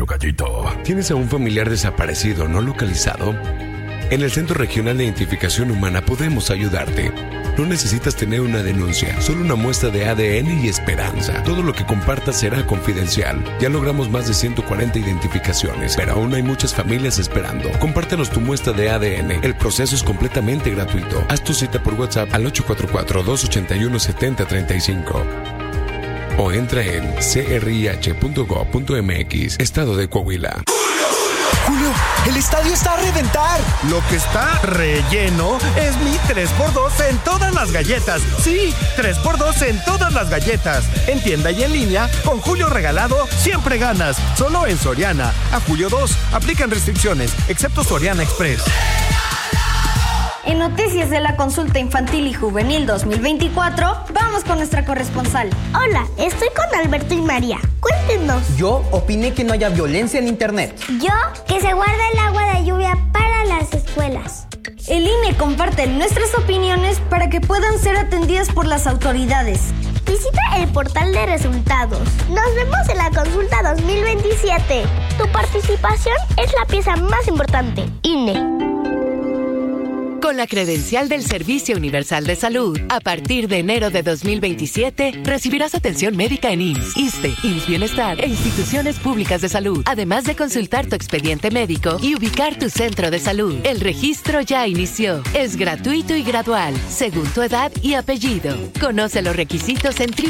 Gallito. ¿Tienes a un familiar desaparecido no localizado? En el Centro Regional de Identificación Humana podemos ayudarte. No necesitas tener una denuncia, solo una muestra de ADN y esperanza. Todo lo que compartas será confidencial. Ya logramos más de 140 identificaciones, pero aún hay muchas familias esperando. Compártenos tu muestra de ADN. El proceso es completamente gratuito. Haz tu cita por WhatsApp al 844-281-7035. O entra en crih.gov.mx, Estado de Coahuila. Julio, el estadio está a reventar. Lo que está relleno es mi 3x2 en todas las galletas. Sí, 3x2 en todas las galletas. En tienda y en línea, con Julio regalado, siempre ganas. Solo en Soriana. A julio 2, aplican restricciones, excepto Soriana Express. En noticias de la consulta infantil y juvenil 2024, vamos con nuestra corresponsal. Hola, estoy con Alberto y María. Cuéntenos. Yo opiné que no haya violencia en internet. Yo, que se guarda el agua de lluvia para las escuelas. El INE comparte nuestras opiniones para que puedan ser atendidas por las autoridades. Visita el portal de resultados. Nos vemos en la consulta 2027. Tu participación es la pieza más importante. INE. Con la credencial del Servicio Universal de Salud, a partir de enero de 2027, recibirás atención médica en IMSS, ISSSTE, IMSS Bienestar e instituciones públicas de salud, además de consultar tu expediente médico y ubicar tu centro de salud. El registro ya inició. Es gratuito y gradual, según tu edad y apellido. Conoce los requisitos en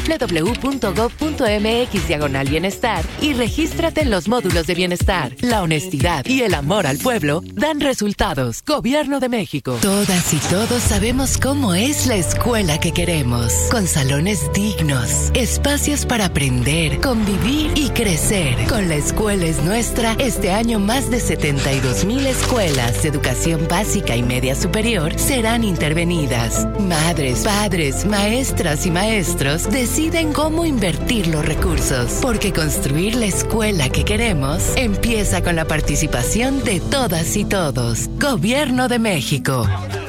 www.gov.mx/bienestar y regístrate en los módulos de bienestar. La honestidad y el amor al pueblo dan resultados. Gobierno de México. Todas y todos sabemos cómo es la escuela que queremos, con salones dignos, espacios para aprender, convivir y crecer. Con La Escuela es Nuestra, este año más de 72,000 escuelas de educación básica y media superior serán intervenidas. Madres, padres, maestras y maestros deciden cómo invertir los recursos, porque construir la escuela que queremos empieza con la participación de todas y todos. Gobierno de México.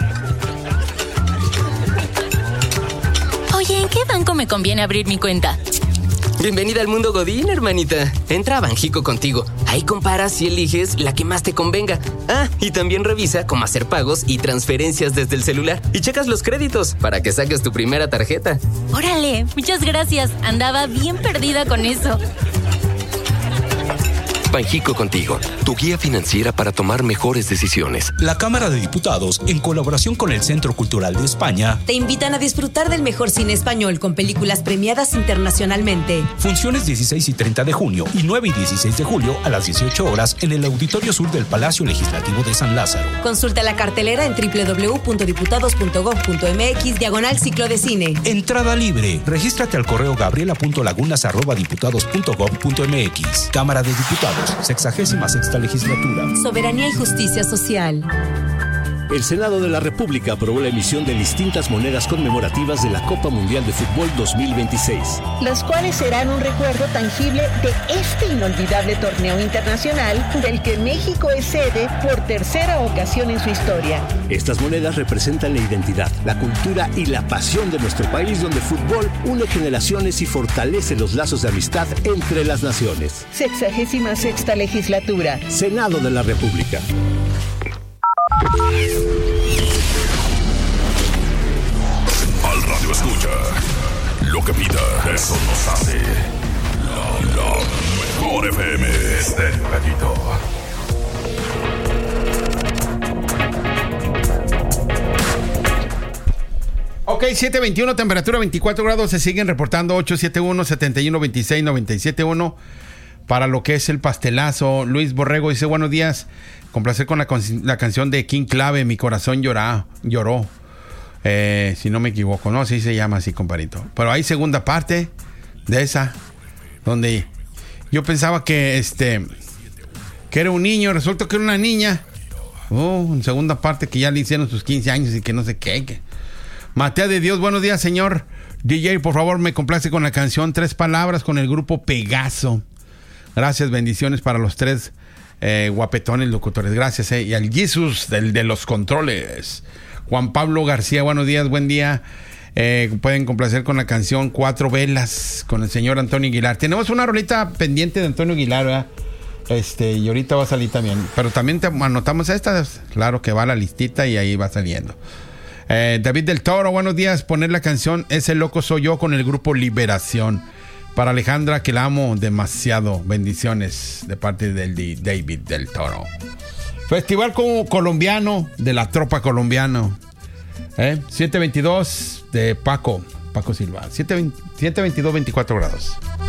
Oye, ¿en qué banco me conviene abrir mi cuenta? Bienvenida al mundo Godín, hermanita. Entra a Banjico Contigo. Ahí comparas y eliges la que más te convenga. Ah, y también revisa cómo hacer pagos y transferencias desde el celular. Y checas los créditos para que saques tu primera tarjeta. ¡Órale! Muchas gracias. Andaba bien perdida con eso. Banjico Contigo, tu guía financiera para tomar mejores decisiones. La Cámara de Diputados, en colaboración con el Centro Cultural de España, te invitan a disfrutar del mejor cine español con películas premiadas internacionalmente. Funciones 16 y 30 de junio y 9 y 16 de julio a las 18 horas en el Auditorio Sur del Palacio Legislativo de San Lázaro. Consulta la cartelera en www.diputados.gov.mx/ciclo de cine. Entrada libre. Regístrate al correo gabriela.lagunas@diputados.gov.mx. Cámara de Diputados. 66ª legislatura. Soberanía y justicia social. El Senado de la República aprobó la emisión de distintas monedas conmemorativas de la Copa Mundial de Fútbol 2026. Las cuales serán un recuerdo tangible de este inolvidable torneo internacional del que México es sede por tercera ocasión en su historia. Estas monedas representan la identidad, la cultura y la pasión de nuestro país, donde el fútbol une generaciones y fortalece los lazos de amistad entre las naciones. 66ª legislatura. Senado de la República. Al radio escucha, lo que pida, eso nos hace la mejor FM. Estéreo Gallito. Ok, 7:21, temperatura 24 grados, se siguen reportando 871-7126-971 para lo que es el pastelazo. Luis Borrego dice, buenos días, complacer con la canción de King Clave, Mi Corazón Lloró. Si no me equivoco, ¿no? Sí se llama así, compadrito. Pero hay segunda parte de esa, donde yo pensaba que era un niño, resulta que era una niña. En segunda parte que ya le hicieron sus 15 años y que no sé qué. Matea de Dios, buenos días, señor DJ, por favor, me complace con la canción Tres Palabras con el grupo Pegaso. Gracias, bendiciones para los tres guapetones locutores. Gracias, y al Jesus de los controles. Juan Pablo García, buenos días, buen día. Pueden complacer con la canción Cuatro Velas con el señor Antonio Aguilar. Tenemos una rolita pendiente de Antonio Aguilar, ¿verdad? Y ahorita va a salir también. Pero también te anotamos estas. Claro que va a la listita y ahí va saliendo. David del Toro, buenos días. Poner la canción Ese Loco Soy Yo con el grupo Liberación. Para Alejandra, que la amo demasiado. Bendiciones de parte del David del Toro. Festival colombiano de la tropa colombiano. 722 de Paco Silva. 722, 24 grados.